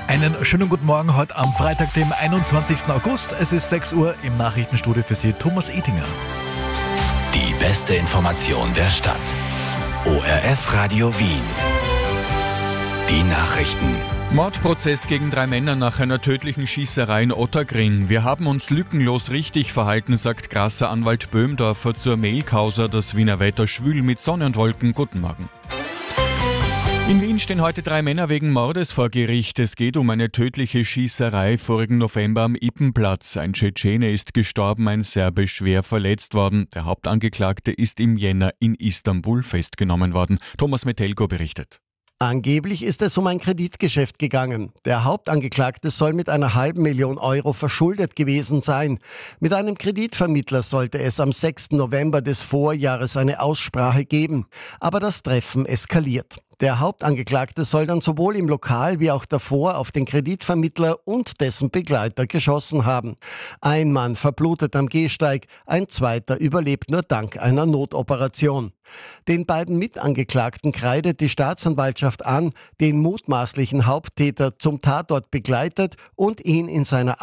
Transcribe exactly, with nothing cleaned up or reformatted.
Einen schönen guten Morgen heute am Freitag, dem einundzwanzigsten August. Es ist sechs Uhr, im Nachrichtenstudio für Sie Thomas Etinger. Die beste Information der Stadt. O R F Radio Wien. Die Nachrichten. Mordprozess gegen drei Männer nach einer tödlichen Schießerei in Otterkring. Wir haben uns lückenlos richtig verhalten, sagt Grasser Anwalt Böhmdorfer zur Mail-Causa. Das Wiener Wetter schwül mit Sonne und Wolken. Guten Morgen. In Wien stehen heute drei Männer wegen Mordes vor Gericht. Es geht um eine tödliche Schießerei vorigen November am Ippenplatz. Ein Tschetschene ist gestorben, ein Serbe schwer verletzt worden. Der Hauptangeklagte ist im Jänner in Istanbul festgenommen worden. Thomas Metelko berichtet. Angeblich ist es um ein Kreditgeschäft gegangen. Der Hauptangeklagte soll mit einer halben Million Euro verschuldet gewesen sein. Mit einem Kreditvermittler sollte es am sechsten November des Vorjahres eine Aussprache geben. Aber das Treffen eskaliert. Der Hauptangeklagte soll dann sowohl im Lokal wie auch davor auf den Kreditvermittler und dessen Begleiter geschossen haben. Ein Mann verblutet am Gehsteig, ein zweiter überlebt nur dank einer Notoperation. Den beiden Mitangeklagten kreidet die Staatsanwaltschaft an, den mutmaßlichen Haupttäter zum Tatort begleitet und ihn in seiner